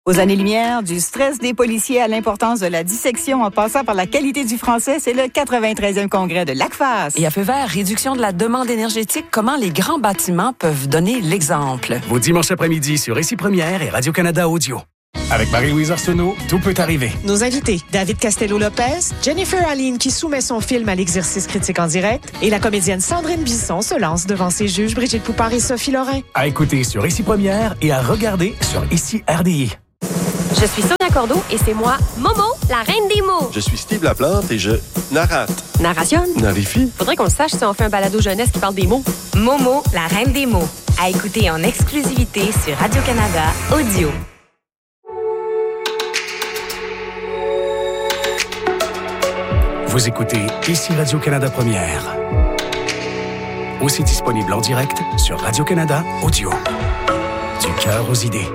Aux années-lumière, du stress des policiers à l'importance de la dissection en passant par la qualité du français, c'est le 93e congrès de l'ACFAS. Et à feu vert, réduction de la demande énergétique, comment les grands bâtiments peuvent donner l'exemple. Vos dimanches après-midi sur Ici Première et Radio-Canada Audio. Avec Marie-Louise Arsenault, tout peut arriver. Nos invités, David Castello-Lopez, Jennifer Aline qui soumet son film à l'exercice critique en direct et la comédienne Sandrine Bisson se lance devant ses juges Brigitte Poupard et Sophie Lorrain. À écouter sur Ici Première et à regarder sur Ici RDI. Je suis Sonia Cordeau et c'est moi, Momo, la reine des mots. Je suis Steve Laplante et je narrate. Narration. Narifie. Faudrait qu'on le sache si on fait un balado jeunesse qui parle des mots. Momo, la reine des mots. À écouter en exclusivité sur Radio-Canada Audio. Vous écoutez Ici Radio-Canada Première. Aussi disponible en direct sur Radio-Canada Audio. Du cœur aux idées.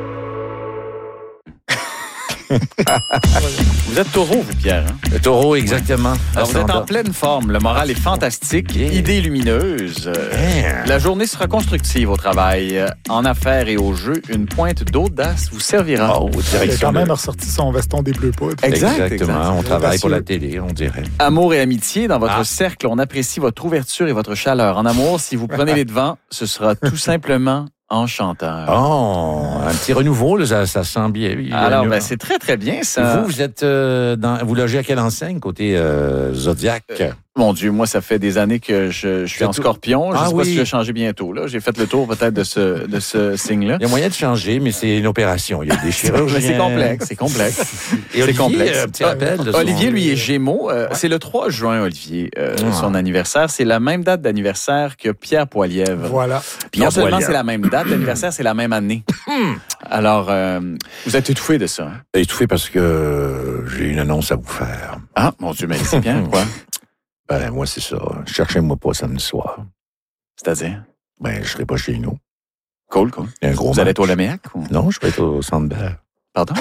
Vous êtes taureau, vous, Pierre. Hein? Le taureau, exactement. Alors, vous êtes en pleine forme. Le moral est fantastique. Idées lumineuses. La journée sera constructive au travail. En affaires et au jeu, une pointe d'audace vous servira. Il a quand même ressorti son veston des Bleus Poudres. Exactement. On travaille pour la télé, on dirait. Amour et amitié. Dans votre cercle, on apprécie votre ouverture et votre chaleur. En amour, si vous prenez les devants, ce sera tout simplement enchanteur. Oh, un petit renouveau, là, ça sent bien. Alors, c'est très, très bien, ça. Vous êtes vous logez à quelle enseigne, côté Zodiac? Mon Dieu, moi, ça fait des années que je suis en scorpion. Je ne sais pas si je vais changer bientôt. Là. J'ai fait le tour peut-être de ce signe-là. Il y a moyen de changer, mais c'est une opération. Il y a des chirurgiens. C'est complexe. Et Olivier, complexe. Petit rappel de Olivier, lui, est Gémeaux. C'est le 3 juin, Olivier, son anniversaire. C'est la même date d'anniversaire que Pierre Poilievre. Voilà. Puis non seulement c'est la même date d'anniversaire, c'est la même année. Alors, vous êtes étouffé de ça. Hein? Étouffé parce que j'ai une annonce à vous faire. Ah, mon Dieu, mais c'est bien, quoi? Ben, moi, c'est ça. Cherchez-moi pas samedi soir. C'est-à-dire? Ben, je serai pas chez nous. Cool. Vous allez être au Léméac? Ou... Non, je vais être au Centre Bell. Pardon?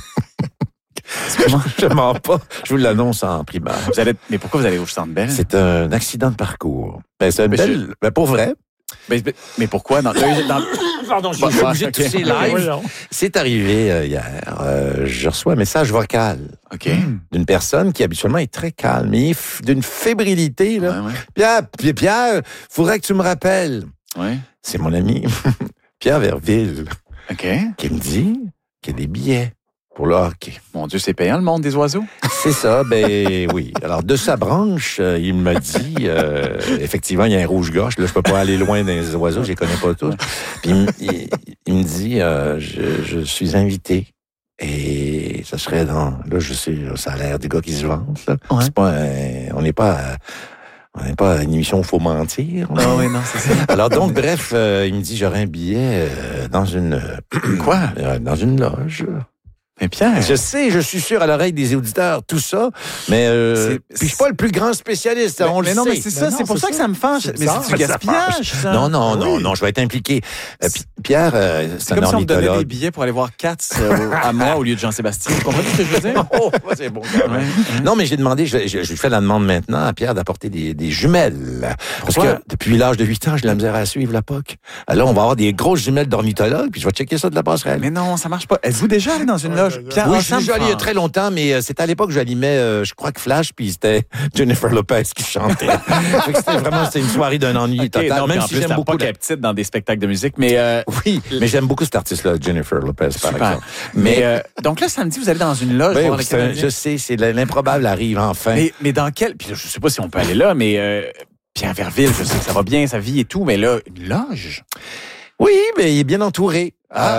Je mens pas. Je vous l'annonce en primaire. Mais pourquoi vous allez au Centre Bell? C'est un accident de parcours. Ben, c'est une belle... Ben, pour vrai. Mais pourquoi? Pardon, je suis obligé de tousser live. C'est arrivé hier. Je reçois un message vocal d'une personne qui habituellement est très calme, mais d'une fébrilité. Là. Ouais. Pierre, faudrait que tu me rappelles. Ouais. C'est mon ami Pierre Verville qui me dit qu'il y a des billets pour le hockey. Mon Dieu, c'est payant, le monde des oiseaux? C'est ça, ben oui. Alors, de sa branche, il me dit, effectivement, il y a un rouge-gorge. Là, je peux pas aller loin des oiseaux, je les connais pas tous. Puis, il me dit, je suis invité. Et ça serait dans... Là, je sais, ça a l'air des gars qui se vantent. Là. Ouais. C'est pas on n'est pas à une émission où il faut mentir. Non, oui, non, c'est ça. Alors donc, bref, il me dit, j'aurais un billet dans une... Quoi? Dans une loge. Mais Pierre... Je sais, je suis sûr à l'oreille des auditeurs, tout ça, mais puis je suis pas le plus grand spécialiste, on le sait. Mais non, mais c'est ça, c'est pour ça que ça me fâche. Mais c'est du gaspillage, ça. Non, je vais être impliqué. Pierre, c'est comme si on me donnait des billets pour aller voir Katz à moi au lieu de Jean-Sébastien. Vous comprenez ce que je veux dire? Oh, c'est bon quand même. Non, mais j'ai demandé, je lui fais la demande maintenant à Pierre d'apporter des jumelles. Parce que depuis l'âge de 8 ans, j'ai de la misère à suivre la POC. Alors, on va avoir des grosses jumelles d'ornithologue, puis je vais checker ça de la passerelle. Mais non, ça marche pas. Êtes-vous déjà allé dans une loge? Pierre, oui, je suis déjà allé il y a très longtemps, mais c'était à l'époque que j'animais, je crois que Flash, puis c'était Jennifer Lopez qui chantait. C'était une soirée d'un ennui total. Non, même si j'aime beaucoup la petite dans des spectacles de musique, mais oui, mais j'aime beaucoup cet artiste-là, Jennifer Lopez, par exemple. Mais donc là, samedi, vous allez dans une loge voir les Canadiens. Je sais, c'est l'improbable arrive enfin. Mais dans quel... Puis je sais pas si on peut aller là, mais Pierre Verville, je sais que ça va bien, sa vie et tout, mais là, une loge? Oui, mais il est bien entouré.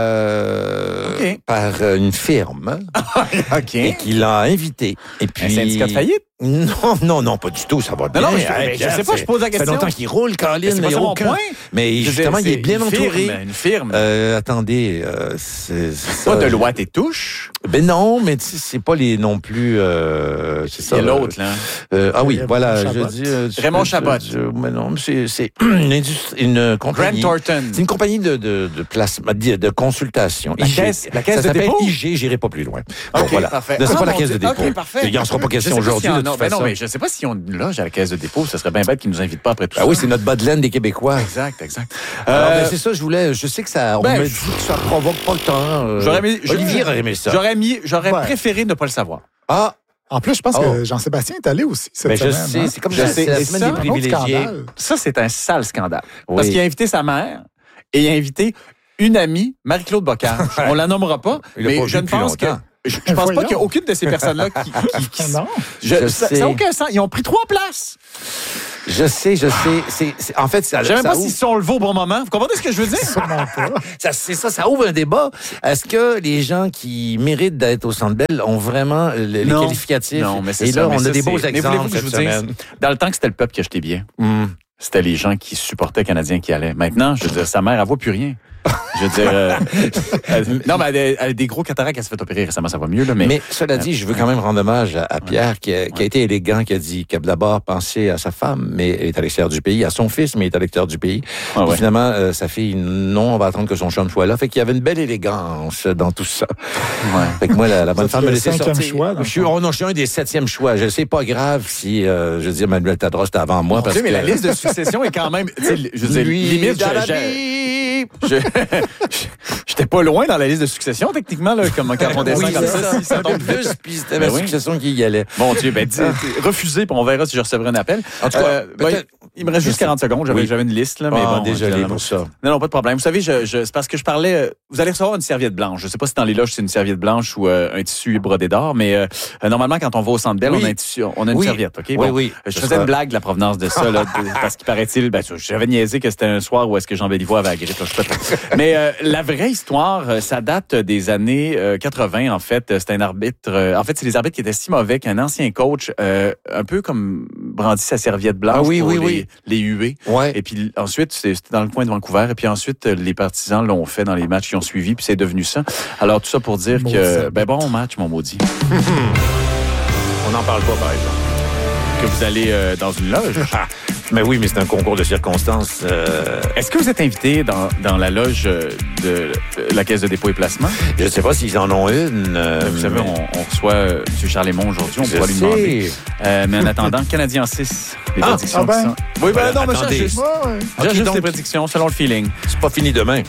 Par une firme et qui l'a invité. Et puis, un syndicat de faillite? Non, pas du tout, ça va bien. Non, je sais pas, je pose la question. Ça fait longtemps qu'il roule, Caroline, mais aucun. Point. Mais justement, il est bien entouré. Une firme. Attendez, c'est pas de loi tes touches? Ben non, mais c'est pas les non plus. C'est ça. Il y a l'autre, là. Oui, voilà, je dis. Raymond Chabot. Mais non, c'est une compagnie. Grant Thornton. C'est une compagnie de placement, de consultation. La caisse ça de s'appelle dépôt? IG, j'irai pas plus loin. Bon, voilà. Parfait. C'est pas la caisse de dépôt. Okay, parfait. Il n'en sera pas question aujourd'hui, de toute mais je sais pas si on loge à la Caisse de dépôt. Ce serait bien bête qu'ils nous invitent pas après tout ça. Ah oui, c'est notre bas de laine des Québécois. Exact. Alors, c'est ça, je sais que ça, on me dit que ça provoque pas le temps. Olivier aurait aimé ça. J'aurais préféré ne pas le savoir. Ah! En plus, je pense que Jean-Sébastien est allé aussi cette semaine. Je sais, c'est comme c'est la semaine des privilégiés. Ça, c'est un sale scandale. Oui. Parce qu'il a invité sa mère et il a invité une amie, Marie-Claude Bocage. On la nommera pas, mais je ne pense que... Je pense pas qu'il y a aucune de ces personnes-là qui non. Ça n'a aucun sens. Ils ont pris 3 places. Je sais. En fait, ça. Je sais même pas s'ils sont levés au bon moment. Vous comprenez ce que je veux dire? Ça ouvre un débat. Est-ce que les gens qui méritent d'être au Centre Bell ont vraiment les qualificatifs? Non, mais c'est et ça. là, on a des beaux exemples cette semaine. Dans le temps que c'était le peuple qui achetait bien, c'était les gens qui supportaient les Canadiens qui allaient. Maintenant, je veux dire, sa mère, elle voit plus rien. Je veux dire... non, mais elle a des gros cataractes, elle s'est fait opérer récemment, ça va mieux. Là, mais cela dit, je veux quand même rendre hommage à Pierre, qui a été élégant, qui a dit qu'il a d'abord pensé à sa femme, mais elle est à l'extérieur du pays, à son fils, mais il est à l'extérieur du pays. Et finalement, sa fille, non, on va attendre que son chum soit là. Fait qu'il y avait une belle élégance dans tout ça. Fait que moi, la bonne femme me laissait sortir. Choix, je suis un des 7e choix. Je sais pas grave si, je veux dire, Manuel Tadros était avant moi. Parce mais la liste de succession est quand même, je veux dire, limite, j'étais pas loin dans la liste de succession, techniquement, là, quand on descend comme ça. Si ça tombe plus, puis c'était ma succession qui y allait. Mon Dieu, refusé, puis on verra si je recevrai un appel. En tout cas, il me reste juste 40 secondes. J'avais une liste, là, mais bon. Désolé pour ça. Non, pas de problème. Vous savez, c'est parce que je parlais, vous allez recevoir une serviette blanche. Je sais pas si dans les loges, c'est une serviette blanche ou un tissu brodé d'or, mais normalement, quand on va au Centre Bell, on a une serviette, OK? Oui. Je faisais une blague de la provenance de ça, là, parce qu'il paraît-il, j'avais niaisé que c'était un soir où est-ce que Jean Béliveau avait la grippe. Mais la vraie histoire, ça date des années 80, en fait. C'est un arbitre... en fait, c'est les arbitres qui étaient si mauvais qu'un ancien coach, un peu comme brandit sa serviette blanche pour les huer. Ouais. Et puis ensuite, c'était dans le coin de Vancouver. Et puis ensuite, les partisans l'ont fait dans les matchs qui ont suivi. Puis c'est devenu ça. Alors, tout ça pour dire que... bon match, mon maudit. On n'en parle pas, par exemple. Que vous allez dans une loge. Mais oui, mais c'est un concours de circonstances. Est-ce que vous êtes invité dans la loge de la Caisse de dépôt et placement? Je ne sais pas s'ils en ont une. Vous savez, on reçoit M. Charles-Aymon aujourd'hui. On pourra lui demander. Mais en attendant, Canadien 6, les prédictions qui sont... Oui, non, mais j'ajuste les prédictions selon le feeling. C'est pas fini demain.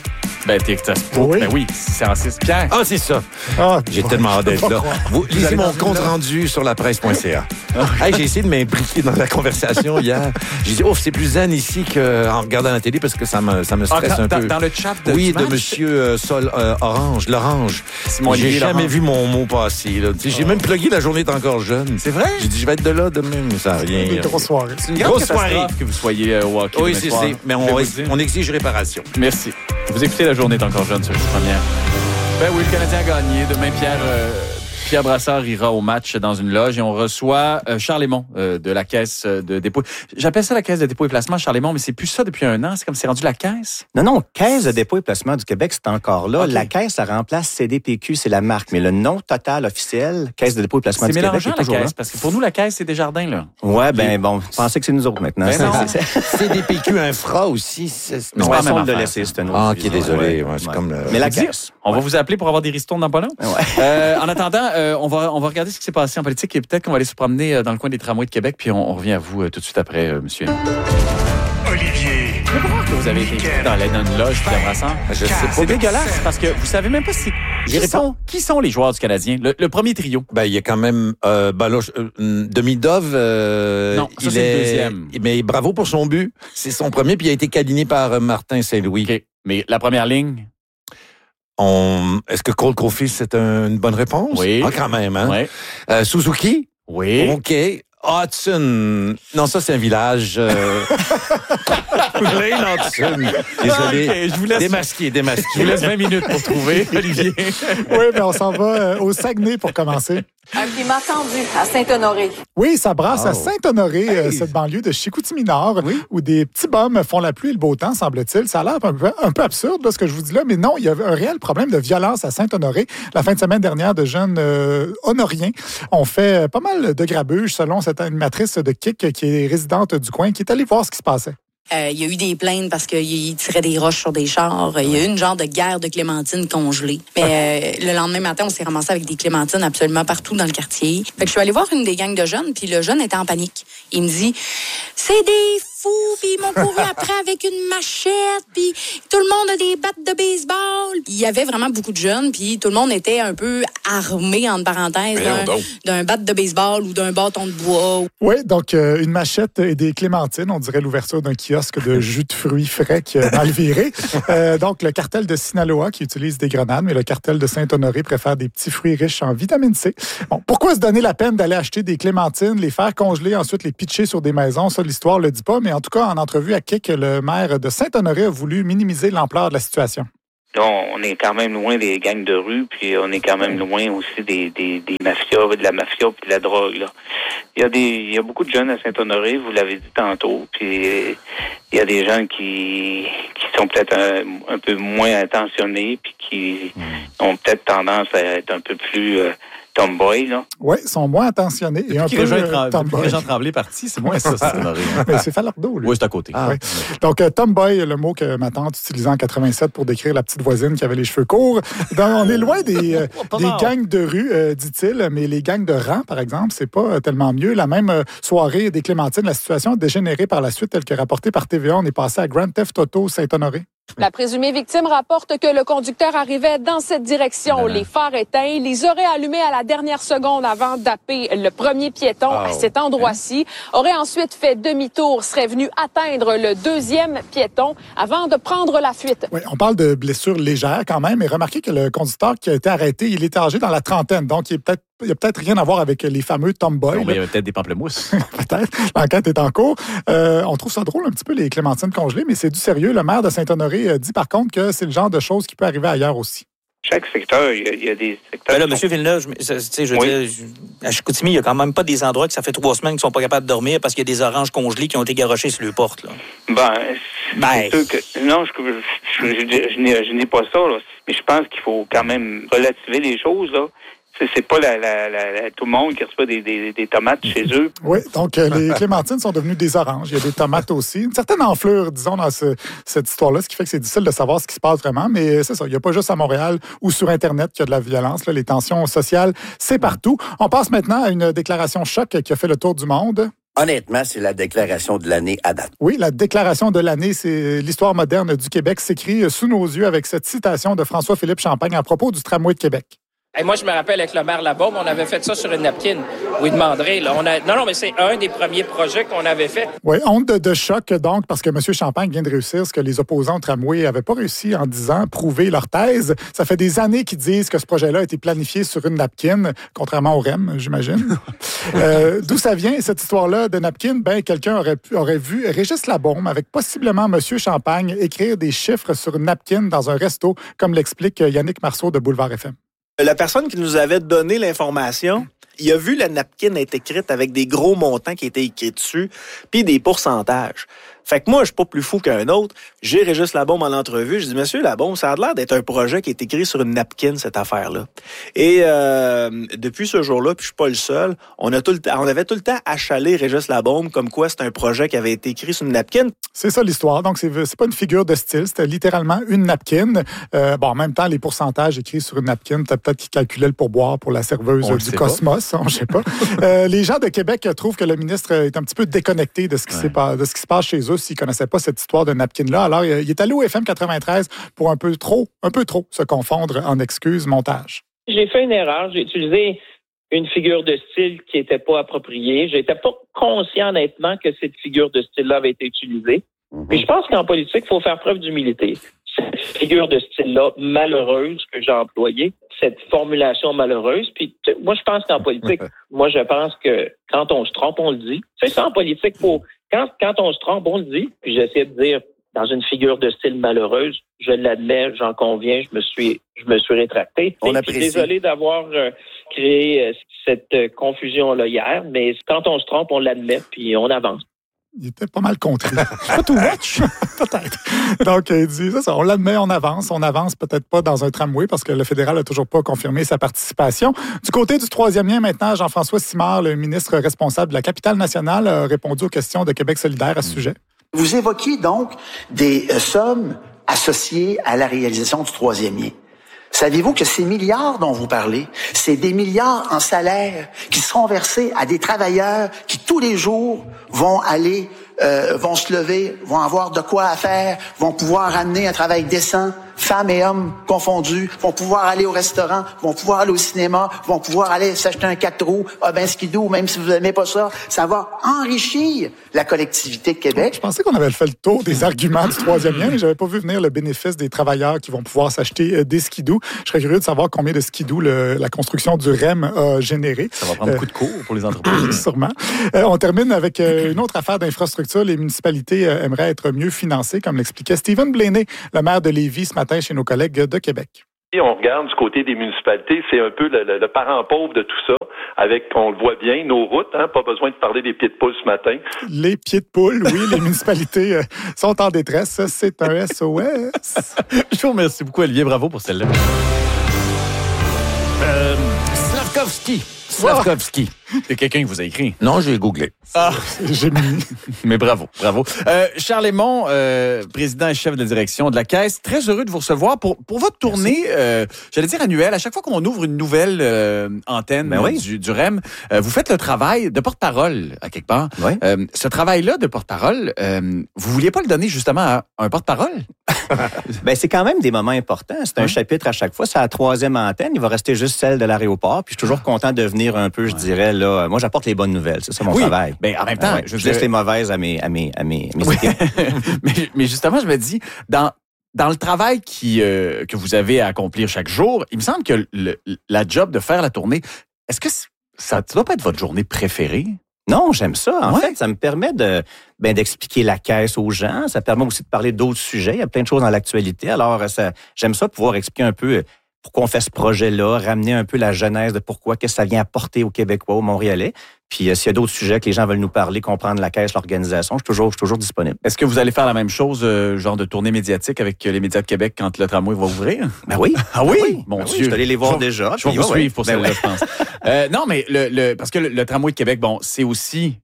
Oui, c'est en 6. Pierre. Ah, c'est ça. J'ai tellement hâte d'être là. Vous lisez mon compte rendu sur lapresse.ca. J'ai essayé de m'imbriquer dans la conversation hier. J'ai dit, c'est plus zen ici qu'en regardant la télé parce que ça me stresse un peu. Dans le chat de monsieur L'Orange. J'ai jamais vu mon mot passer. J'ai même plugué La journée est encore jeune. C'est vrai? J'ai dit, je vais être de là demain, mais ça n'a rien. Une grosse soirée. C'est une grosse soirée que vous soyez au hockey. Oui, c'est. Mais on exige réparation. Merci. Vous écoutez La journée est encore jeune sur les premières. Oui, le Canadien a gagné. Demain, Pierre Brassard ira au match dans une loge et on reçoit Charles-Aymon de la Caisse de dépôt. J'appelle ça la Caisse de dépôt et placement, Charles-Aymon, mais c'est plus ça depuis un an. C'est comme c'est rendu la Caisse. Non, Caisse de dépôt et placement du Québec, c'est encore là. Okay. La Caisse, ça remplace CDPQ, c'est la marque. Mais le nom total officiel, Caisse de dépôt et placement du Québec, c'est toujours la Caisse, là. parce que pour nous, la Caisse, c'est Desjardins, là. Ouais, pensez que c'est nous autres maintenant. CDPQ Infra aussi. Non, on va le laisser, c'est un autre. Ah, ok, désolé. C'est comme mais la Caisse. On va vous appeler pour avoir des ristournes dans pas long. En attendant, on va regarder ce qui s'est passé en politique et peut-être qu'on va aller se promener dans le coin des tramways de Québec, puis on revient à vous tout de suite après, monsieur. Olivier. Que vous avez été dans une loge, Pierre Brassard. C'est dégueulasse parce que vous savez même pas qui sont les joueurs du Canadien. Le premier trio. Il y a quand même Demidov. Non, ça c'est le deuxième. Mais bravo pour son but. C'est son premier, puis il a été câliné par Martin Saint-Louis. Okay. Mais la première ligne. Est-ce que Cole Caulfield, c'est une bonne réponse? Oui. Ah, quand même, hein? Oui. Suzuki? Oui. OK. Hudson. Non, ça, c'est un village. Lane Hudson. Désolé. Okay, je vous laisse... Démasqué. Je vous laisse 20 minutes pour trouver, Olivier. Oui, mais on s'en va au Saguenay pour commencer. Un climat tendu à Saint-Honoré. Oui, ça brasse à Saint-Honoré, cette banlieue de Chicoutimi-Nord, où des petits bums font la pluie et le beau temps, semble-t-il. Ça a l'air un peu absurde, là, ce que je vous dis là, mais non, il y a un réel problème de violence à Saint-Honoré. La fin de semaine dernière, de jeunes honoriens ont fait pas mal de grabuge, selon cette animatrice de KIC qui est résidente du coin, qui est allée voir ce qui se passait. Il y a eu des plaintes parce qu'il tirait des roches sur des chars. Il y a eu une genre de guerre de clémentines congelées. Mais le lendemain matin, on s'est ramassé avec des clémentines absolument partout dans le quartier. Fait que je suis allée voir une des gangs de jeunes, puis le jeune était en panique. Il me dit « C'est des fous, puis ils m'ont couru après avec une machette, puis tout le monde a des battes de baseball. » Il y avait vraiment beaucoup de jeunes, puis tout le monde était un peu armé, entre parenthèses, d'un bat de baseball ou d'un bâton de bois. Oui, donc une machette et des clémentines, on dirait l'ouverture d'un kiosque de jus de fruits frais qui a mal viré. Donc, le cartel de Sinaloa qui utilise des grenades, mais le cartel de Saint-Honoré préfère des petits fruits riches en vitamine C. Bon, pourquoi se donner la peine d'aller acheter des clémentines, les faire congeler, ensuite les pitcher sur des maisons? Ça, l'histoire le dit pas, mais en tout cas, en entrevue à Kik, le maire de Saint-Honoré a voulu minimiser l'ampleur de la situation. On est quand même loin des gangs de rue, puis on est quand même loin aussi des mafias, de la mafia puis de la drogue, là. Il y a beaucoup de jeunes à Saint-Honoré, vous l'avez dit tantôt, puis il y a des gens qui sont peut-être un peu moins intentionnés, puis qui ont peut-être tendance à être un peu plus tomboy, là. Oui, ils sont moins intentionnés et un peu tomboy. Régent Tremblay parti, c'est moins ça, Saint-Honoré. Mais c'est Falardeau, lui. Oui, c'est à côté. Oui. Donc, tomboy, le mot que ma tante utilisait en 87 pour décrire la petite voisine qui avait les cheveux courts. Donc, on est loin des gangs de rue, dit-il, mais les gangs de rang, par exemple, c'est pas tellement mieux. La même soirée des Clémentines, la situation a dégénéré par la suite, telle que rapportée par TVA. On est passé à Grand Theft Auto Saint-Honoré. La présumée victime rapporte que le conducteur arrivait dans cette direction, les phares éteints, les aurait allumés à la dernière seconde avant d'apper le premier piéton à cet endroit-ci, aurait ensuite fait demi-tour, serait venu atteindre le deuxième piéton avant de prendre la fuite. Oui, on parle de blessures légères quand même, et remarquez que le conducteur qui a été arrêté, il est âgé dans la trentaine, donc il n'y a peut-être rien à voir avec les fameux tomboys. Il y avait peut-être des pamplemousses. Peut-être. L'enquête est en cours. On trouve ça drôle un petit peu, les clémentines congelées, mais c'est du sérieux. Le maire de Saint-Honoré dit par contre que c'est le genre de choses qui peut arriver ailleurs aussi. Chaque secteur, il y a des secteurs... Là, M. Villeneuve, je veux dire, à Chicoutimi, il n'y a quand même pas des endroits que ça fait 3 semaines qu'ils ne sont pas capables de dormir parce qu'il y a des oranges congelées qui ont été garochées sur les portes. Là. C'est sûr que... Non, je n'ai pas ça, là. Mais je pense qu'il faut quand même relativiser les choses, là. C'est pas tout le monde qui reçoit des tomates chez eux. Oui, donc les clémentines sont devenues des oranges. Il y a des tomates aussi. Une certaine enflure, disons, dans cette histoire-là, ce qui fait que c'est difficile de savoir ce qui se passe vraiment. Mais c'est ça, il n'y a pas juste à Montréal ou sur Internet qu'il y a de la violence. Là, les tensions sociales, c'est partout. On passe maintenant à une déclaration choc qui a fait le tour du monde. Honnêtement, c'est la déclaration de l'année à date. Oui, la déclaration de l'année, c'est l'histoire moderne du Québec s'écrit sous nos yeux avec cette citation de François-Philippe Champagne à propos du tramway de Québec. Et moi, je me rappelle avec le maire Labaume, on avait fait ça sur une napkin. Vous demanderez. Là, Non, mais c'est un des premiers projets qu'on avait fait. Oui, honte de choc, donc, parce que M. Champagne vient de réussir ce que les opposants au tramway n'avaient pas réussi en 10 ans, prouver leur thèse. Ça fait des années qu'ils disent que ce projet-là a été planifié sur une napkin, contrairement au REM, j'imagine. D'où ça vient, cette histoire-là de napkin? Ben, quelqu'un aurait vu Régis Labaume, avec possiblement M. Champagne, écrire des chiffres sur une napkin dans un resto, comme l'explique Yannick Marceau de Boulevard FM. La personne qui nous avait donné l'information, il a vu la napkin être écrite avec des gros montants qui étaient écrits dessus, puis des pourcentages. Fait que moi, je suis pas plus fou qu'un autre. J'ai Régis Labaume en entrevue. Je dis, Monsieur Labaume, ça a l'air d'être un projet qui est écrit sur une napkin, cette affaire-là. Et depuis ce jour-là, puis je suis pas le seul, on avait tout le temps achalé Régis Labaume comme quoi c'est un projet qui avait été écrit sur une napkin. C'est ça l'histoire. Donc, c'est pas une figure de style. C'était littéralement une napkin. En même temps, les pourcentages écrits sur une napkin, peut-être qu'ils calculaient le pourboire pour la serveuse du Cosmos. On ne sait pas. Les gens de Québec trouvent que le ministre est un petit peu déconnecté de ce qui se passe chez eux s'il ne connaissait pas cette histoire de napkin-là. Alors, il est allé au FM 93 pour un peu trop se confondre en excuses montage. J'ai fait une erreur. J'ai utilisé une figure de style qui n'était pas appropriée. J'étais pas conscient honnêtement que cette figure de style-là avait été utilisée. Puis je pense qu'en politique, il faut faire preuve d'humilité. Cette figure de style-là malheureuse que j'ai employée, cette formulation malheureuse, puis moi je pense qu'en politique, moi je pense que quand on se trompe, on le dit. C'est ça en politique, quand on se trompe, on le dit. Puis j'essaie de dire dans une figure de style malheureuse, je l'admets, j'en conviens, je me suis rétracté. On apprécie. Désolé d'avoir créé cette confusion-là hier, mais quand on se trompe, on l'admet, puis on avance. Il était pas mal contrit. Pas too much, peut-être. Donc, il dit, ça, on l'admet, on avance. On avance peut-être pas dans un tramway parce que le fédéral n'a toujours pas confirmé sa participation. Du côté du troisième lien, maintenant, Jean-François Simard, le ministre responsable de la capitale nationale, a répondu aux questions de Québec solidaire à ce sujet. Vous évoquiez donc des sommes associées à la réalisation du troisième lien. Savez-vous que ces milliards dont vous parlez, c'est des milliards en salaire qui seront versés à des travailleurs qui tous les jours vont aller, vont se lever, vont avoir de quoi à faire, vont pouvoir amener un travail décent, femmes et hommes confondus, vont pouvoir aller au restaurant, vont pouvoir aller au cinéma, vont pouvoir aller s'acheter un 4 roues, skidoo, même si vous n'aimez pas ça, ça va enrichir la collectivité de Québec. Je pensais qu'on avait fait le tour des arguments du troisième lien, mais j'avais pas vu venir le bénéfice des travailleurs qui vont pouvoir s'acheter des skidoo. Je serais curieux de savoir combien de skidoo la construction du REM a généré. Ça va prendre beaucoup de cours pour les entreprises. Sûrement. On termine avec une autre affaire d'infrastructure. Les municipalités aimeraient être mieux financées, comme l'expliquait Stephen Blaney, le maire de Lévis, ce matin chez nos collègues de Québec. Et on regarde du côté des municipalités, c'est un peu le parent pauvre de tout ça, avec, on le voit bien, nos routes, pas besoin de parler des pieds de poule ce matin. Les pieds de poule, oui, les municipalités sont en détresse, c'est un SOS. Je vous remercie beaucoup, Olivier, bravo pour celle-là. Slavkovski. C'est quelqu'un qui vous a écrit? Non, j'ai googlé. Ah, j'ai mis. Mais bravo. Charles Aymon, président et chef de direction de la Caisse, très heureux de vous recevoir pour votre tournée, j'allais dire annuelle. À chaque fois qu'on ouvre une nouvelle antenne du REM, vous faites le travail de porte-parole à quelque part. Oui. Ce travail-là de porte-parole, vous vouliez pas le donner justement à un porte-parole? Ben, c'est quand même des moments importants. C'est un chapitre à chaque fois. C'est la 3e antenne. Il va rester juste celle de l'aéroport. Puis je suis toujours content de venir un peu, je dirais, là. Moi, j'apporte les bonnes nouvelles. C'est ça mon travail. Ben, en même temps, je laisse les mauvaises à mes équipes. mais justement, je me dis, dans le travail que vous avez à accomplir chaque jour, il me semble que la job de faire la tournée, est-ce que ça doit pas être votre journée préférée? Non, j'aime ça. En fait, ça me permet d'expliquer la Caisse aux gens. Ça permet aussi de parler d'autres sujets. Il y a plein de choses dans l'actualité. Alors, j'aime ça pouvoir expliquer un peu pourquoi on fait ce projet-là, ramener un peu la genèse de pourquoi, qu'est-ce que ça vient apporter aux Québécois, aux Montréalais. Puis s'il y a d'autres sujets que les gens veulent nous parler, comprendre la Caisse, l'organisation, je suis toujours disponible. Est-ce que vous allez faire la même chose, genre de tournée médiatique avec les médias de Québec quand le tramway va ouvrir? Ben oui. Ah oui? Mon Dieu. Je suis allé les voir déjà. Je vais vous suivre pour celle-là, je pense. Non, mais parce que le tramway de Québec, bon, c'est aussi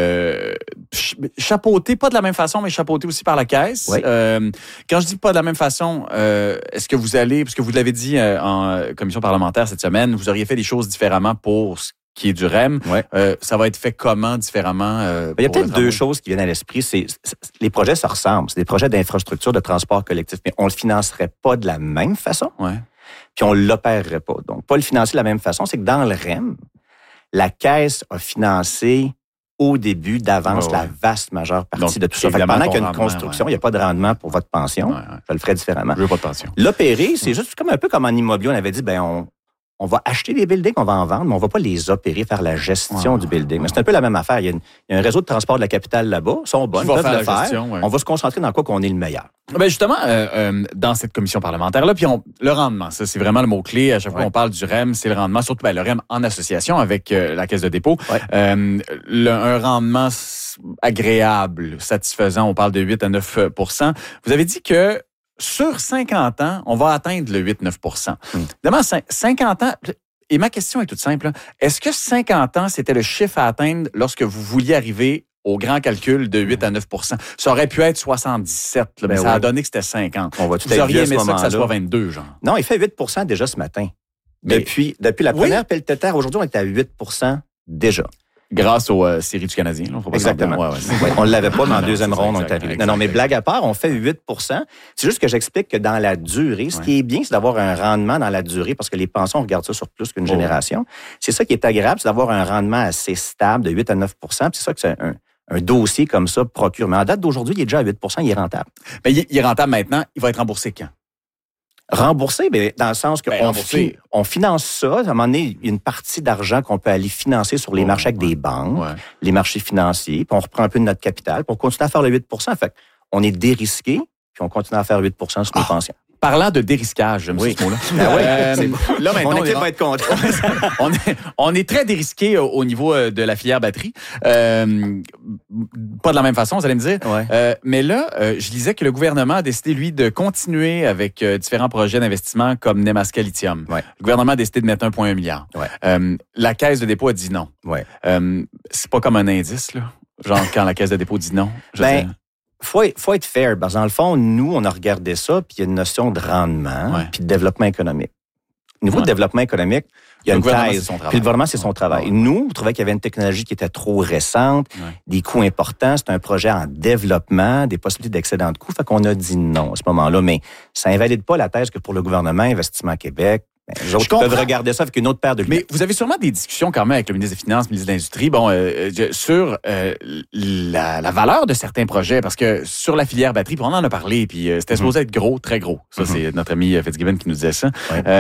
chapeauté, pas de la même façon, mais chapeauté aussi par la Caisse. Oui. Quand je dis pas de la même façon, est-ce que vous allez, parce que vous l'avez dit en commission parlementaire cette semaine, vous auriez fait des choses différemment pour ce qui est du REM. Ça va être fait comment différemment? Il y a peut-être deux choses qui viennent à l'esprit. Les projets se ressemblent. C'est des projets d'infrastructure, de transport collectif, mais on le financerait pas de la même façon. Puis on l'opérerait pas. Donc, pas le financer de la même façon. C'est que dans le REM, la Caisse a financé au début d'avance la vaste majeure partie de tout ça. Pendant qu'il y a une construction, il n'y a pas de rendement pour votre pension. Je le ferais différemment. Je veux pas de pension. L'opérer, c'est juste comme un peu comme en immobilier. On avait dit, on va acheter des buildings, on va en vendre, mais on va pas les opérer, faire la gestion du building. Mais c'est un peu la même affaire. Il y a un réseau de transport de la capitale là-bas. Ils sont bonnes, peuvent le faire. Gestion, on va se concentrer dans quoi qu'on est le meilleur. Ben justement, dans cette commission parlementaire-là, puis le rendement, ça c'est vraiment le mot-clé. À chaque fois qu'on parle du REM, c'est le rendement, surtout le REM en association avec la Caisse de dépôt. Un rendement agréable, satisfaisant, on parle de 8 à 9 %. Vous avez dit que sur 50 ans, on va atteindre le 8-9 %. Évidemment, 50 ans, et ma question est toute simple. Est-ce que 50 ans, c'était le chiffre à atteindre lorsque vous vouliez arriver au grand calcul de 8 à 9 % Ça aurait pu être 77, mais ça a donné que c'était 50. On va tout vous auriez aimé ça que ça soit 22, genre? Non, il fait 8 % déjà ce matin. Depuis la première pelletère, aujourd'hui, on est à 8 % déjà. Grâce aux séries du Canadien. Là, exactement. On ne l'avait pas dans la deuxième ronde. On est arrivé. Non, mais blague à part, on fait 8 %. C'est juste que j'explique que dans la durée, ce qui est bien, c'est d'avoir un rendement dans la durée, parce que les pensions, on regarde ça sur plus qu'une génération. C'est ça qui est agréable, c'est d'avoir un rendement assez stable de 8 à 9 %. C'est ça que c'est un dossier comme ça procure. Mais en date d'aujourd'hui, il est déjà à 8 % il est rentable. Ben, il est rentable maintenant. Il va être remboursé quand? Remboursé, mais dans le sens qu'on finance ça. À un moment donné, il y a une partie d'argent qu'on peut aller financer sur les marchés avec des banques, les marchés financiers, puis on reprend un peu de notre capital, puis on continue à faire le 8 %. Fait on est dérisqué, puis on continue à faire 8 % sur nos pensions. Parlant de dérisquage, j'aime ce mot-là. Là, maintenant, mon équipe va être content. on est très dérisqué au niveau de la filière batterie. Pas de la même façon, vous allez me dire. Mais là, je disais que le gouvernement a décidé, lui, de continuer avec différents projets d'investissement comme Nemaska Lithium. Le gouvernement a décidé de mettre 1,1 milliard. La Caisse de dépôt a dit non. C'est pas comme un indice, là. Genre, quand la Caisse de dépôt dit non. faut être fair, parce que dans le fond, nous, on a regardé ça, puis il y a une notion de rendement, puis de développement économique. Au niveau de développement économique, il y a une thèse. Puis le gouvernement, c'est son travail. Nous, on trouvait qu'il y avait une technologie qui était trop récente, des coûts importants, c'est un projet en développement, des possibilités d'excédent de coûts, fait qu'on a dit non à ce moment-là. Mais ça invalide pas la thèse que pour le gouvernement, Investissement Québec, les autres peuvent regarder ça avec une autre paire de lunettes. Mais vous avez sûrement des discussions quand même avec le ministre des Finances, le ministre de l'Industrie, sur la valeur de certains projets, parce que sur la filière batterie, puis on en a parlé, puis c'était supposé être gros, très gros. Ça, c'est notre ami Fitzgibbon qui nous disait ça.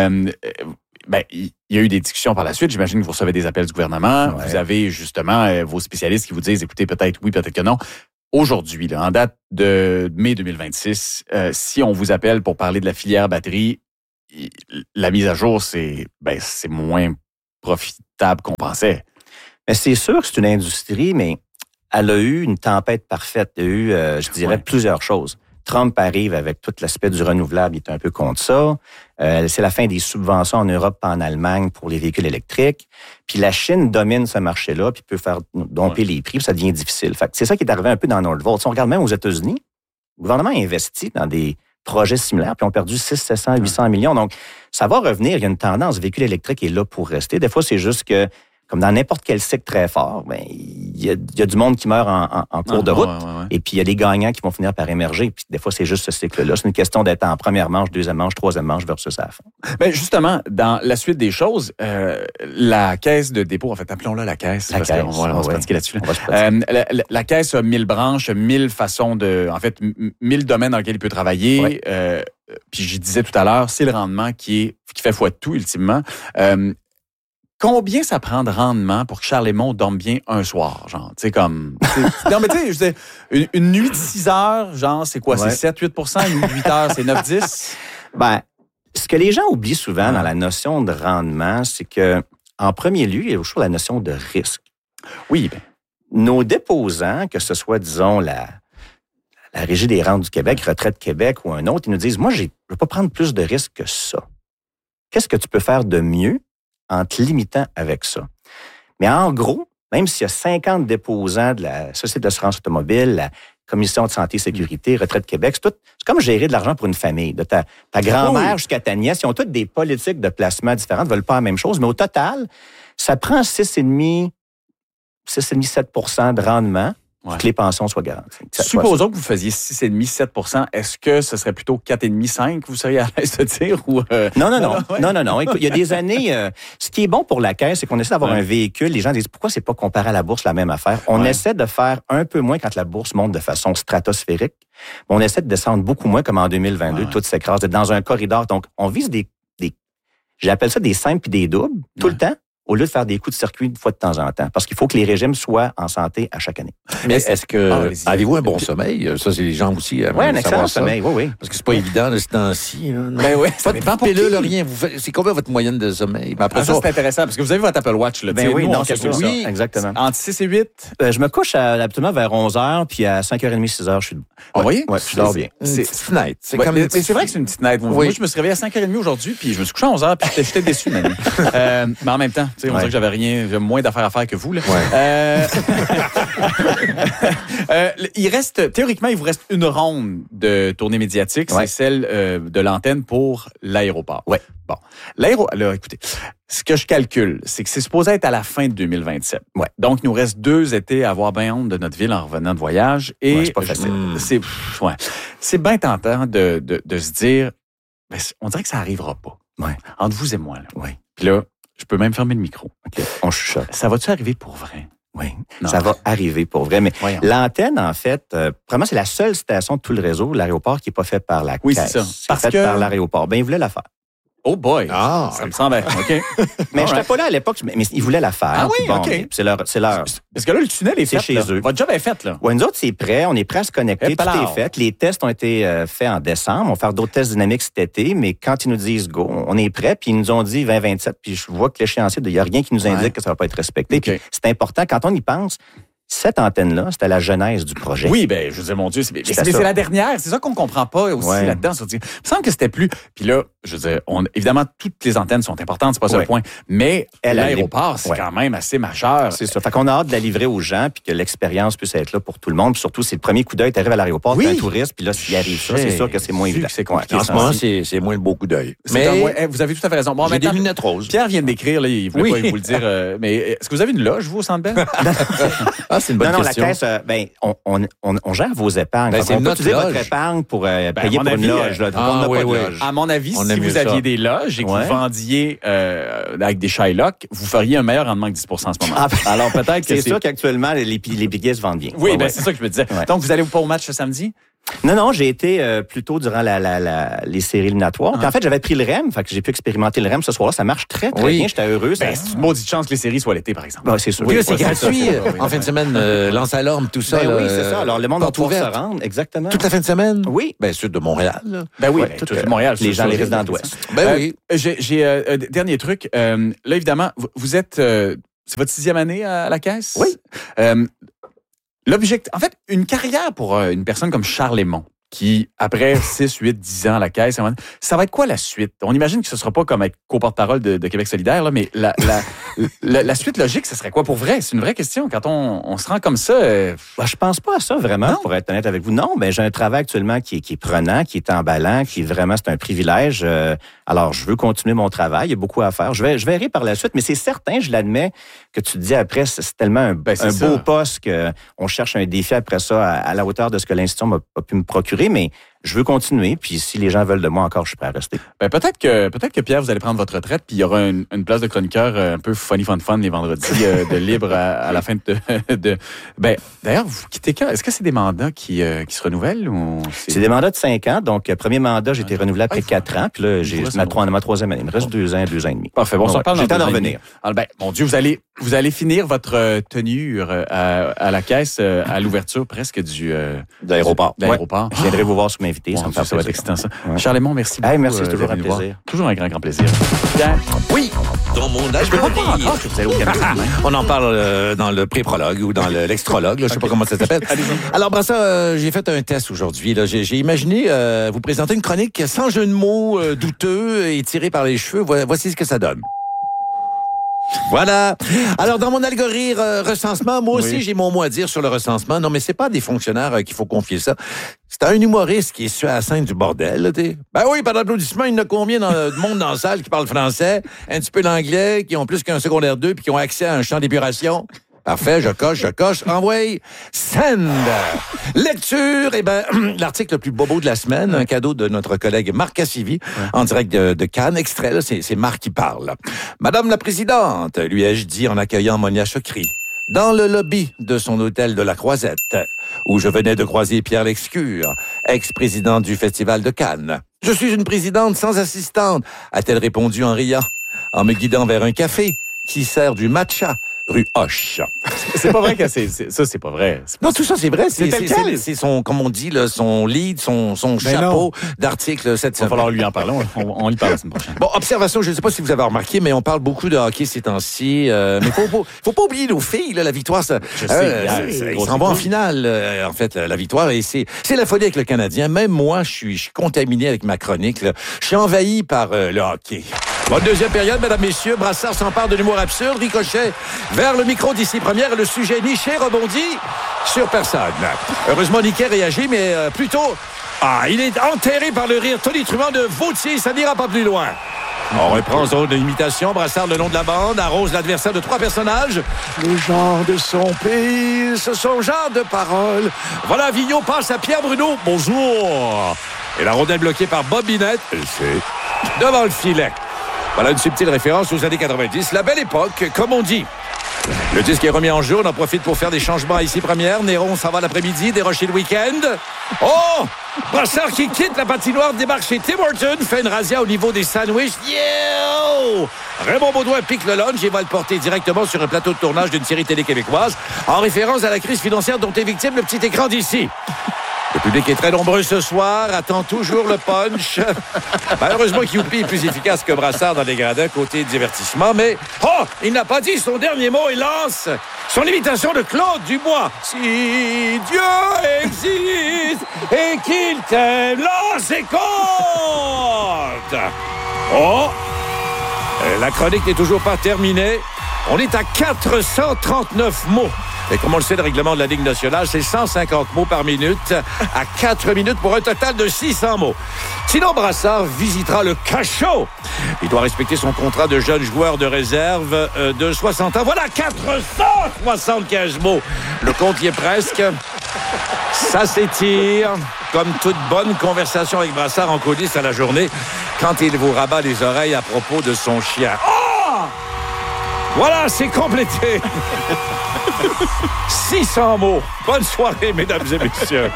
Il y a eu des discussions par la suite. J'imagine que vous recevez des appels du gouvernement. Ouais. Vous avez justement vos spécialistes qui vous disent, écoutez, peut-être oui, peut-être que non. Aujourd'hui, là, en date de mai 2026, si on vous appelle pour parler de la filière batterie, la mise à jour, c'est moins profitable qu'on pensait. Mais c'est sûr que c'est une industrie, mais elle a eu une tempête parfaite. Il y a eu, je dirais, plusieurs choses. Trump arrive avec tout l'aspect du renouvelable, il est un peu contre ça. C'est la fin des subventions en Europe et en Allemagne pour les véhicules électriques. Puis la Chine domine ce marché-là, puis peut faire domper les prix, puis ça devient difficile. Fait que c'est ça qui est arrivé un peu dans Northvolt. Si on regarde même aux États-Unis, le gouvernement a investi dans des projets similaires, puis ont perdu 600, 700, 800 millions. Donc, ça va revenir. Il y a une tendance. Le véhicule électrique est là pour rester. Des fois, c'est juste que, comme dans n'importe quel cycle très fort, il y a du monde qui meurt en cours de route. Et puis, il y a des gagnants qui vont finir par émerger. Puis, des fois, c'est juste ce cycle-là. C'est une question d'être en première manche, deuxième manche, troisième manche versus à la fin. Bien, justement, dans la suite des choses, la caisse de dépôt, en fait, appelons-la la caisse. On va se pratiquer là-dessus. La caisse a 1000 branches, 1000 façons de... En fait, 1000 domaines dans lesquels il peut travailler. Ouais. Puis, je disais tout à l'heure, c'est le rendement qui fait foi de tout, ultimement. Combien ça prend de rendement pour que Charles Lemont dorme bien un soir, genre, tu sais, comme... Non, mais tu sais, je disais, une nuit de 6 heures, genre, c'est quoi? C'est 7-8 une nuit de 8 heures, c'est 9-10? Ben, ce que les gens oublient souvent dans la notion de rendement, c'est que, en premier lieu, il y a toujours la notion de risque. Oui. Nos déposants, que ce soit, disons, la Régie des rentes du Québec, Retraite Québec ou un autre, ils nous disent, moi, je ne veux pas prendre plus de risques que ça. Qu'est-ce que tu peux faire de mieux en te limitant avec ça? Mais en gros, même s'il y a 50 déposants de la Société d'assurance automobile, la Commission de santé et sécurité, Retraite Québec, c'est comme gérer de l'argent pour une famille. De ta grand-mère jusqu'à ta nièce, ils ont toutes des politiques de placement différentes, ne veulent pas la même chose, mais au total, ça prend 6,5-7 % de rendement pour que les pensions soient garanties. Supposons que vous faisiez 6,5-7 %, est-ce que ce serait plutôt 4,5-5 vous seriez à l'aise de dire? Ou Non. Écoute, il y a des années, ce qui est bon pour la caisse, c'est qu'on essaie d'avoir un véhicule. Les gens disent, pourquoi c'est pas comparé à la bourse la même affaire? On essaie de faire un peu moins quand la bourse monte de façon stratosphérique. On essaie de descendre beaucoup moins comme en 2022, tout s'écrase, d'être dans un corridor. Donc, on vise j'appelle ça des simples puis des doubles, tout le temps, au lieu de faire des coups de circuit une fois de temps en temps. Parce qu'il faut que les régimes soient en santé à chaque année. Mais est-ce que avez-vous un bon sommeil? Ça, c'est les gens aussi. Oui, un excellent sommeil, oui. Parce que c'est pas évident de ce temps-ci. Ben oui, pas de pilule, rien. C'est combien votre moyenne de sommeil? Après ça, c'est intéressant, parce que vous avez votre Apple Watch. Là, ben oui, oui, exactement. Entre 6 et 8? Je me couche habituellement vers 11h, puis à 5h30, 6h, je suis debout. Vous voyez? Oui, je dors bien. C'est une petite night. Mais c'est vrai que c'est une petite night. Moi, je me suis réveillé à 5h30 aujourd'hui, puis je me suis couché à 11h, puis j'étais déçu, Manu. Mais en même temps, on dirait que j'avais rien. J'ai moins d'affaires à faire que vous. Là. Théoriquement, il vous reste une ronde de tournée médiatique. C'est celle de l'antenne pour l'aéroport. Ouais. Bon. Là, écoutez, ce que je calcule, c'est que c'est supposé être à la fin de 2027. Ouais. Donc, il nous reste 2 étés à avoir bien honte de notre ville en revenant de voyage. Et c'est pas facile. C'est bien tentant de se dire, on dirait que ça n'arrivera pas. Ouais. Entre vous et moi. Là. Ouais. Puis là, je peux même fermer le micro. OK. On chuchote. Ça va-tu arriver pour vrai? Oui, ça va arriver pour vrai. Mais l'antenne, en fait, vraiment, c'est la seule station de tout le réseau, l'aéroport, qui n'est pas faite par la caisse. Oui, c'est ça. C'est faite par l'aéroport. Ben, ils voulaient la faire. Oh boy! Ça me semble... OK. Mais je n'étais pas là à l'époque, mais ils voulaient la faire. Ah oui, OK. C'est leur... Parce que là, le tunnel est fait chez eux. Votre job est fait, là. Oui, nous autres, c'est prêt. On est prêt à se connecter. Tout est fait. Les tests ont été faits en décembre. On va faire d'autres tests dynamiques cet été. Mais quand ils nous disent go, on est prêt. Puis ils nous ont dit 2027. Puis je vois que l'échéancier, il n'y a rien qui nous indique que ça ne va pas être respecté. Puis c'est important. Quand on y pense, Cette antenne-là, c'était la genèse du projet. Oui, ben je veux dire, mon Dieu, c'est la dernière. C'est ça qu'on comprend pas aussi là-dedans. Il me semble que c'était plus... Puis là, je veux dire, évidemment, toutes les antennes sont importantes, c'est pas ça le point. Mais l'aéroport, c'est quand même assez majeur. C'est ça. Fait qu'on a hâte de la livrer aux gens puis que l'expérience puisse être là pour tout le monde. Puis surtout, c'est le premier coup d'œil. Tu arrives à l'aéroport, t'es un touriste, puis là, s'il arrive ça, c'est sûr que c'est moins évident. C'est compliqué. En ce moment, c'est moins le beau coup d'œil. Mais vous avez tout à fait raison. Bon, j'ai des lunettes roses. Pierre vient de m'écrire, là, il voulait pas vous le dire. Mais est-ce que vous avez une loge, vous, au Centre Bell? Ah, c'est une bonne question. Non, la caisse, on gère vos épargnes. On peut utiliser votre épargne pour payer pour une loge. À mon avis, si vous aviez des loges et que vous vendiez avec des Shylock, vous feriez un meilleur rendement que 10 en ce moment. Alors peut-être que c'est sûr qu'actuellement, les billets se vendent bien. Oui, c'est ça que je me disais. Donc, vous allez pas au match ce samedi? Non, j'ai été plutôt durant les séries éliminatoires. Puis en fait, j'avais pris le REM, fait que j'ai pu expérimenter le REM ce soir-là. Ça marche très bien, j'étais heureux. C'est une maudite chance que les séries soient l'été, par exemple. C'est sûr. Puis là, c'est gratuit. En fin de semaine, lance alarme, tout ça. Oui, c'est ça. Alors, le monde va pouvoir se rendre, exactement. Toute la fin de semaine? Oui. Bien, sud de Montréal. Ben oui, tout Montréal. Les gens, les résidents d'Ouest. Ben oui. J'ai un dernier truc. Là, évidemment, vous êtes... c'est votre 6e année à la Caisse? Oui. En fait, une carrière pour une personne comme Charles Lemont, qui, après 6, 8, 10 ans à la Caisse, ça va être quoi la suite? On imagine que ce ne sera pas comme être co-porte-parole de Québec solidaire, là, mais la suite logique, ce serait quoi pour vrai? C'est une vraie question. Quand on se rend comme ça... je pense pas à ça, vraiment, pour être honnête avec vous. Non, j'ai un travail actuellement qui est prenant, qui est emballant, c'est un privilège. Alors, je veux continuer mon travail. Il y a beaucoup à faire. Je verrai par la suite, mais c'est certain, je l'admets, que tu te dis après, c'est tellement un beau poste qu'on cherche un défi après ça à la hauteur de ce que l'institution a pu me procurer, mais je veux continuer, puis si les gens veulent de moi encore, je suis prêt à rester. Peut-être que Pierre, vous allez prendre votre retraite, puis il y aura une place de chroniqueur un peu funny fun les vendredis de libre à la fin de... D'ailleurs, vous quittez quand? Est-ce que c'est des mandats qui se renouvellent? Ou c'est des mandats de 5 ans. Donc, premier mandat, j'ai été renouvelé après 4 ans, puis là, j'ai ma 3e année. Il me reste 2 ans et demi. Parfait. Bon, ça parle j'ai le temps de revenir. Alors, mon Dieu, vous allez finir votre tenue à la Caisse à l'ouverture presque de l'aéroport. Je viendrai vous voir sur m'inviter. Ça va être excitant, ça. Charles Lemont, merci beaucoup. Merci, c'est toujours un plaisir. Toujours un grand plaisir. Pierre? Oui, dans mon âge de on en parle dans le pré-prologue ou dans l'extrologue, je ne sais pas comment ça s'appelle. Alors, Brassard, j'ai fait un test aujourd'hui. J'ai imaginé vous présenter une chronique sans jeu de mots douteux et tiré par les cheveux. Voici ce que ça donne. Voilà. Alors, dans mon algorithme recensement, moi aussi, j'ai mon mot à dire sur le recensement. Non, mais c'est pas des fonctionnaires qu'il faut confier ça. C'est un humoriste qui est sur la scène du bordel. Là, ben oui, par l'applaudissement, il y en a combien de monde dans la salle qui parle français, un petit peu l'anglais, qui ont plus qu'un secondaire 2 puis qui ont accès à un champ d'épuration? Parfait, je coche. Envoie. Send. Lecture, l'article le plus bobo de la semaine, un cadeau de notre collègue Marc Cassivi, en direct de Cannes. Extrait, là, c'est Marc qui parle. Madame la Présidente, lui ai-je dit en accueillant Monia Chokri, dans le lobby de son hôtel de la Croisette, où je venais de croiser Pierre Lescure, ex-président du Festival de Cannes. Je suis une présidente sans assistante, a-t-elle répondu en riant, en me guidant vers un café qui sert du matcha, rue Hoche. C'est pas vrai que c'est pas vrai. Non, tout ça, c'est vrai. C'est son, comme on dit, là, son lead, son chapeau d'article cette semaine. Il va falloir lui en parler. On y parle la semaine prochaine. Bon, observation, je ne sais pas si vous avez remarqué, mais on parle beaucoup de hockey ces temps-ci. Mais faut pas oublier nos filles, là, la victoire, ça. Ils s'en vont en finale, en fait, la victoire. Et c'est la folie avec le Canadien. Même moi, je suis contaminé avec ma chronique, là. Je suis envahi par le hockey. Bonne deuxième période, mesdames, messieurs. Brassard s'empare de l'humour absurde, ricochet vers le micro d'ici première et le sujet niché rebondit sur personne. Heureusement, Niquet réagit, mais plutôt... il est enterré par le rire tonitruant de Vautier, ça n'ira pas plus loin. On reprend zone d'imitation, Brassard le long de la bande, arrose l'adversaire de 3 personnages. Le genre de son pays, son genre de parole. Voilà, Vigneault passe à Pierre Bruno. Bonjour. Et la rondelle bloquée par Bob Binette, c'est devant le filet. Voilà une subtile référence aux années 90, la belle époque, comme on dit. Le disque est remis en jeu, on en profite pour faire des changements ici première. Néron s'en va l'après-midi, dérocher le week-end. Oh! Brassard qui quitte la patinoire, débarque chez Tim Hortons, fait une razzia au niveau des sandwichs. Yo! Raymond Baudouin pique le lunch et va le porter directement sur un plateau de tournage d'une série télé québécoise, en référence à la crise financière dont est victime le petit écran d'ici. Le public est très nombreux ce soir, attend toujours le punch. Malheureusement, Youpi est plus efficace que Brassard dans les gradins côté divertissement, mais... Oh! Il n'a pas dit son dernier mot et lance son imitation de Claude Dubois. Si Dieu existe et qu'il t'aime, lance et compte! Oh! La chronique n'est toujours pas terminée. On est à 439 mots. Et comme on le sait, le règlement de la Ligue nationale, c'est 150 mots par minute à 4 minutes pour un total de 600 mots. Sinon, Brassard visitera le cachot. Il doit respecter son contrat de jeune joueur de réserve de 60 ans. Voilà, 475 mots. Le compte y est presque. Ça s'étire, comme toute bonne conversation avec Brassard en coulisses à la journée, quand il vous rabat les oreilles à propos de son chien. Oh! Voilà, c'est complété. 600 mots. Bonne soirée, mesdames et messieurs.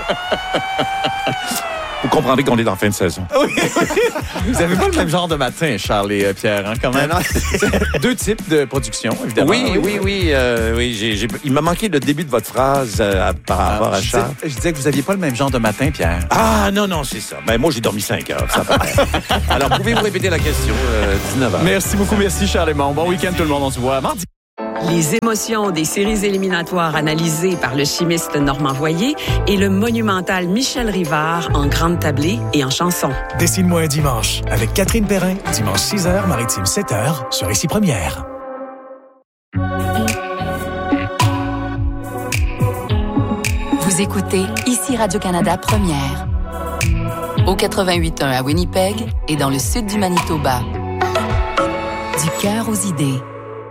Vous comprendrez qu'on est en fin de saison. Oui. Vous n'avez pas le même genre de matin, Charles et Pierre, hein, quand même. Deux types de production, évidemment. Oui. Il m'a manqué le début de votre phrase par rapport à Charles. Je disais que vous n'aviez pas le même genre de matin, Pierre. Ah, non, c'est ça. Ben, moi, j'ai dormi 5 heures. Ça paraît. Alors, pouvez-vous répéter la question? 19 heures. Merci beaucoup. Merci, Charles et Bon week-end, tout le monde. On se voit mardi. Les émotions des séries éliminatoires analysées par le chimiste Normand Voyer et le monumental Michel Rivard en grande tablée et en chanson. Dessine-moi un dimanche avec Catherine Perrin, dimanche 6h, Maritime 7h, sur Ici Première. Vous écoutez Ici Radio-Canada Première. Au 88.1 à Winnipeg et dans le sud du Manitoba. Du cœur aux idées.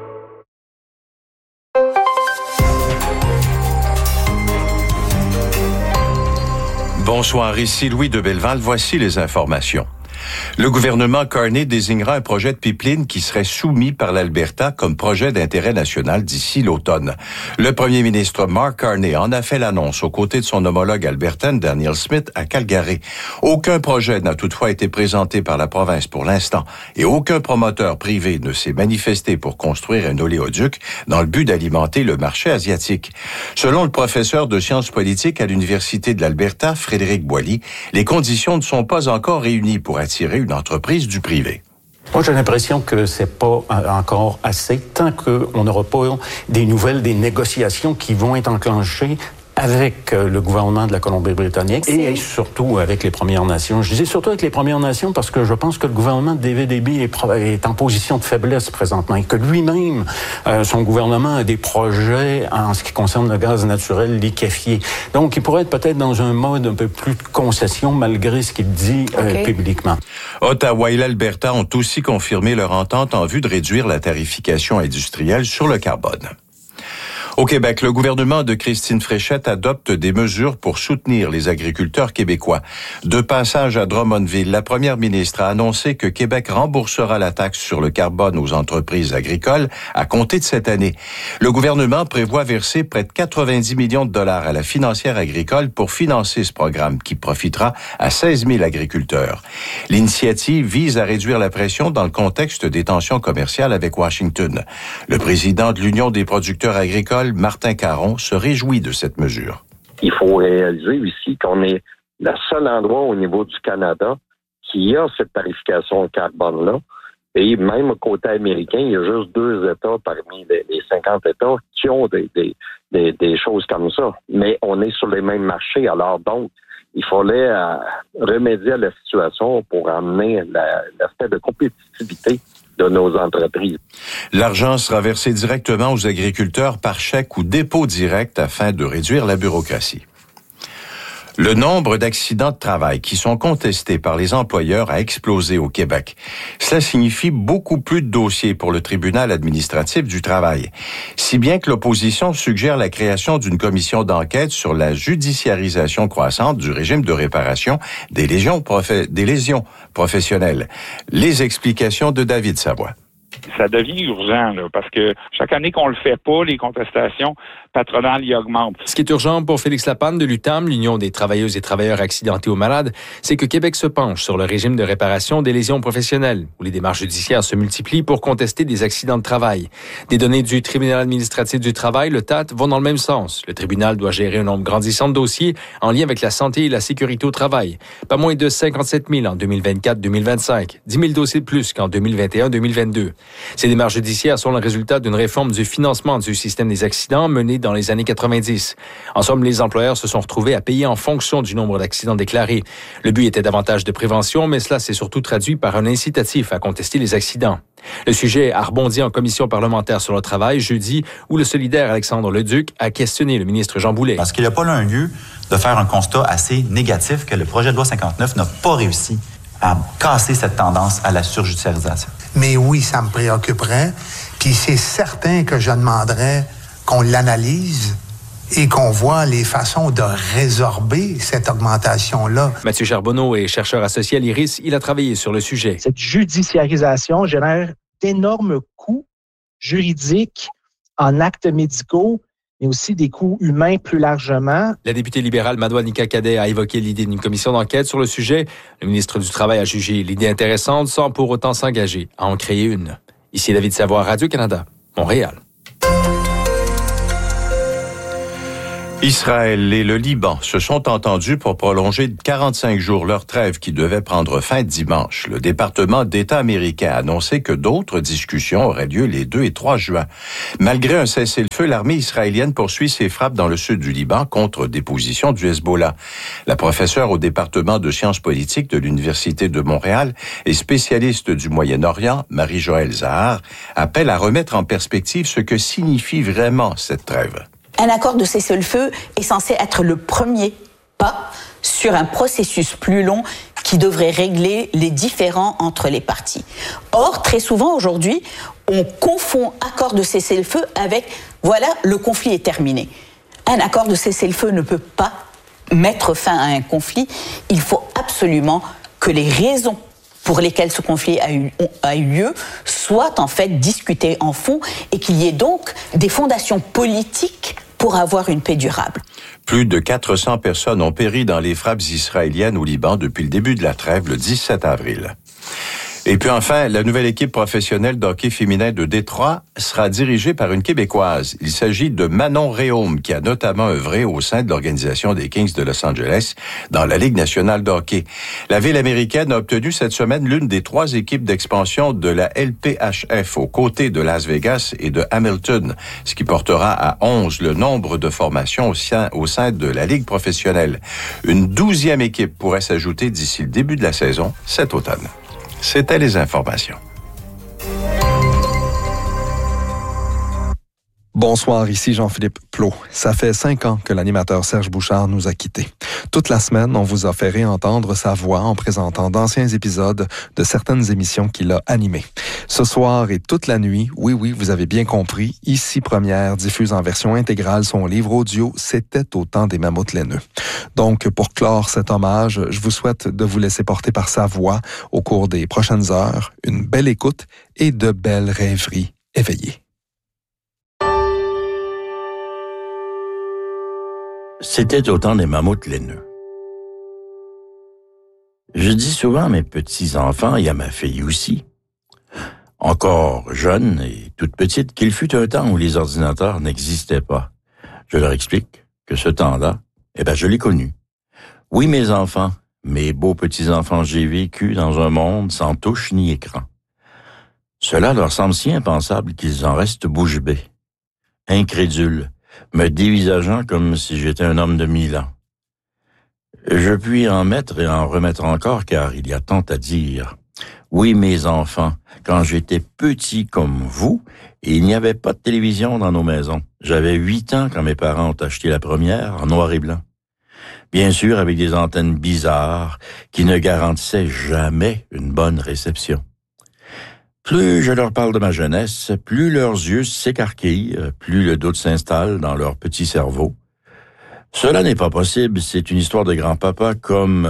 Bonsoir, ici Louis de Belleval. Voici les informations. Le gouvernement Carney désignera un projet de pipeline qui serait soumis par l'Alberta comme projet d'intérêt national d'ici l'automne. Le premier ministre Mark Carney en a fait l'annonce aux côtés de son homologue albertain Daniel Smith à Calgary. Aucun projet n'a toutefois été présenté par la province pour l'instant et aucun promoteur privé ne s'est manifesté pour construire un oléoduc dans le but d'alimenter le marché asiatique. Selon le professeur de sciences politiques à l'Université de l'Alberta, Frédéric Boilly, les conditions ne sont pas encore réunies pour attirer une entreprise du privé. Moi, j'ai l'impression que c'est pas encore assez tant qu'on n'aura pas des nouvelles, des négociations qui vont être enclenchées avec le gouvernement de la Colombie-Britannique et surtout avec les Premières Nations. Je dis surtout avec les Premières Nations parce que je pense que le gouvernement de David Eby est en position de faiblesse présentement et que lui-même, son gouvernement a des projets en ce qui concerne le gaz naturel liquéfié. Donc, il pourrait être peut-être dans un mode un peu plus de concession malgré ce qu'il dit publiquement. Ottawa et l'Alberta ont aussi confirmé leur entente en vue de réduire la tarification industrielle sur le carbone. Au Québec, le gouvernement de Christine Fréchette adopte des mesures pour soutenir les agriculteurs québécois. De passage à Drummondville, la première ministre a annoncé que Québec remboursera la taxe sur le carbone aux entreprises agricoles à compter de cette année. Le gouvernement prévoit verser près de 90 millions de dollars à la financière agricole pour financer ce programme qui profitera à 16 000 agriculteurs. L'initiative vise à réduire la pression dans le contexte des tensions commerciales avec Washington. Le président de l'Union des producteurs agricoles, Martin Caron, se réjouit de cette mesure. Il faut réaliser ici qu'on est le seul endroit au niveau du Canada qui a cette tarification au carbone-là. Et même au côté américain, il y a juste 2 États parmi les 50 États qui ont des choses comme ça. Mais on est sur les mêmes marchés. Alors donc, il fallait remédier à la situation pour amener l'aspect de compétitivité de nos entreprises. L'argent sera versé directement aux agriculteurs par chèque ou dépôt direct afin de réduire la bureaucratie. Le nombre d'accidents de travail qui sont contestés par les employeurs a explosé au Québec. Cela signifie beaucoup plus de dossiers pour le tribunal administratif du travail. Si bien que l'opposition suggère la création d'une commission d'enquête sur la judiciarisation croissante du régime de réparation des lésions professionnelles. Les explications de David Savoie. ça devient urgent, là, parce que chaque année qu'on le fait pas, les contestations patronales y augmentent. Ce qui est urgent pour Félix Lapanne de l'UTAM, l'Union des travailleuses et travailleurs accidentés ou malades, c'est que Québec se penche sur le régime de réparation des lésions professionnelles, où les démarches judiciaires se multiplient pour contester des accidents de travail. Des données du tribunal administratif du travail, le TAT, vont dans le même sens. Le tribunal doit gérer un nombre grandissant de dossiers en lien avec la santé et la sécurité au travail. Pas moins de 57 000 en 2024-2025, 10 000 dossiers de plus qu'en 2021-2022. Ces démarches judiciaires sont le résultat d'une réforme du financement du système des accidents menée dans les années 90. En somme, les employeurs se sont retrouvés à payer en fonction du nombre d'accidents déclarés. Le but était davantage de prévention, mais cela s'est surtout traduit par un incitatif à contester les accidents. Le sujet a rebondi en commission parlementaire sur le travail jeudi, où le solidaire Alexandre Leduc a questionné le ministre Jean Boulet. Parce qu'il n'y a pas là un lieu de faire un constat assez négatif que le projet de loi 59 n'a pas réussi à casser cette tendance à la surjudiciarisation. Mais oui, ça me préoccuperait. Puis c'est certain que je demanderais qu'on l'analyse et qu'on voit les façons de résorber cette augmentation-là. Mathieu Charbonneau est chercheur associé à l'IRIS. Il a travaillé sur le sujet. Cette judiciarisation génère d'énormes coûts juridiques en actes médicaux, mais aussi des coûts humains plus largement. La députée libérale Madouanika Cadet a évoqué l'idée d'une commission d'enquête sur le sujet. Le ministre du Travail a jugé l'idée intéressante sans pour autant s'engager à en créer une. Ici David Savoie, Radio-Canada, Montréal. Israël et le Liban se sont entendus pour prolonger de 45 jours leur trêve qui devait prendre fin dimanche. Le département d'État américain a annoncé que d'autres discussions auraient lieu les 2 et 3 juin. Malgré un cessez-le-feu, l'armée israélienne poursuit ses frappes dans le sud du Liban contre des positions du Hezbollah. La professeure au département de sciences politiques de l'Université de Montréal et spécialiste du Moyen-Orient, Marie-Joëlle Zahar, appelle à remettre en perspective ce que signifie vraiment cette trêve. Un accord de cessez-le-feu est censé être le premier pas sur un processus plus long qui devrait régler les différends entre les parties. Or, très souvent aujourd'hui, on confond accord de cessez-le-feu avec « voilà, le conflit est terminé ». Un accord de cessez-le-feu ne peut pas mettre fin à un conflit. Il faut absolument que les raisons pour lesquelles ce conflit a eu lieu soient en fait discutées en fond et qu'il y ait donc des fondations politiques pour avoir une paix durable. Plus de 400 personnes ont péri dans les frappes israéliennes au Liban depuis le début de la trêve le 17 avril. Et puis enfin, la nouvelle équipe professionnelle d'hockey féminin de Détroit sera dirigée par une Québécoise. Il s'agit de Manon Réaume, qui a notamment œuvré au sein de l'organisation des Kings de Los Angeles dans la Ligue nationale de hockey. La ville américaine a obtenu cette semaine l'une des 3 équipes d'expansion de la LPHF aux côtés de Las Vegas et de Hamilton, ce qui portera à 11 le nombre de formations au sein de la Ligue professionnelle. Une 12e équipe pourrait s'ajouter d'ici le début de la saison cet automne. C'était les informations. Bonsoir, ici Jean-Philippe Plot. Ça fait 5 ans que l'animateur Serge Bouchard nous a quittés. Toute la semaine, on vous a fait réentendre sa voix en présentant d'anciens épisodes de certaines émissions qu'il a animées. Ce soir et toute la nuit, oui, vous avez bien compris, Ici Première diffuse en version intégrale son livre audio « C'était au temps des mammouths laineux ». Donc, pour clore cet hommage, je vous souhaite de vous laisser porter par sa voix au cours des prochaines heures, une belle écoute et de belles rêveries éveillées. C'était au temps des mammouths laineux. Je dis souvent à mes petits-enfants et à ma fille aussi, encore jeune et toute petite, qu'il fut un temps où les ordinateurs n'existaient pas. Je leur explique que ce temps-là, je l'ai connu. Oui, mes enfants, mes beaux petits-enfants, j'ai vécu dans un monde sans touche ni écran. Cela leur semble si impensable qu'ils en restent bouche bée, incrédules, me dévisageant comme si j'étais un homme de 1000 ans. Je puis en mettre et en remettre encore, car il y a tant à dire. Oui, mes enfants, quand j'étais petit comme vous, il n'y avait pas de télévision dans nos maisons. J'avais 8 ans quand mes parents ont acheté la première en noir et blanc. Bien sûr, avec des antennes bizarres qui ne garantissaient jamais une bonne réception. Plus je leur parle de ma jeunesse, plus leurs yeux s'écarquillent, plus le doute s'installe dans leur petit cerveau. Cela n'est pas possible, c'est une histoire de grand-papa comme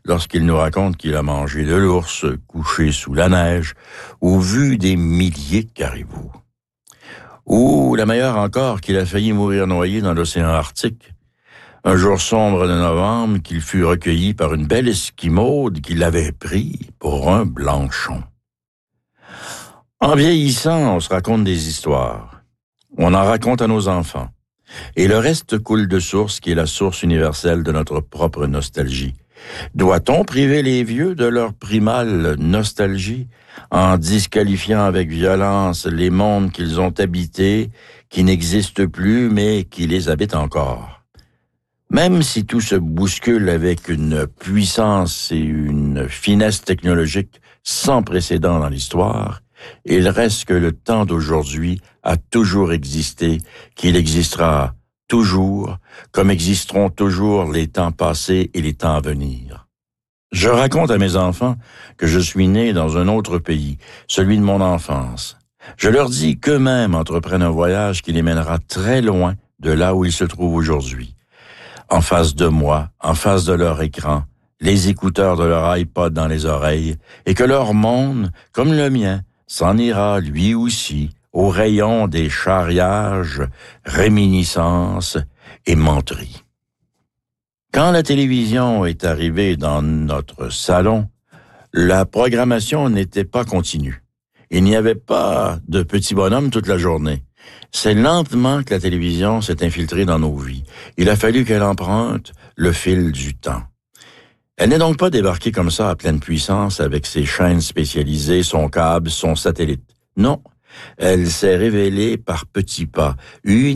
lorsqu'il nous raconte qu'il a mangé de l'ours, couché sous la neige, ou vu des milliers de caribous. Ou la meilleure encore, qu'il a failli mourir noyé dans l'océan Arctique. Un jour sombre de novembre, qu'il fut recueilli par une belle esquimaude qui l'avait pris pour un blanchon. En vieillissant, on se raconte des histoires. On en raconte à nos enfants. Et le reste coule de source qui est la source universelle de notre propre nostalgie. Doit-on priver les vieux de leur primale nostalgie en disqualifiant avec violence les mondes qu'ils ont habités, qui n'existent plus mais qui les habitent encore? Même si tout se bouscule avec une puissance et une finesse technologique sans précédent dans l'histoire, il reste que le temps d'aujourd'hui a toujours existé, qu'il existera toujours, comme existeront toujours les temps passés et les temps à venir. Je raconte à mes enfants que je suis né dans un autre pays, celui de mon enfance. Je leur dis qu'eux-mêmes entreprennent un voyage qui les mènera très loin de là où ils se trouvent aujourd'hui. En face de moi, en face de leur écran, les écouteurs de leur iPod dans les oreilles, et que leur monde, comme le mien, s'en ira lui aussi au rayon des charriages, réminiscences et menteries. Quand la télévision est arrivée dans notre salon, la programmation n'était pas continue. Il n'y avait pas de petits bonhommes toute la journée. C'est lentement que la télévision s'est infiltrée dans nos vies. Il a fallu qu'elle emprunte le fil du temps. Elle n'est donc pas débarquée comme ça à pleine puissance avec ses chaînes spécialisées, son câble, son satellite. Non, elle s'est révélée par petits pas, une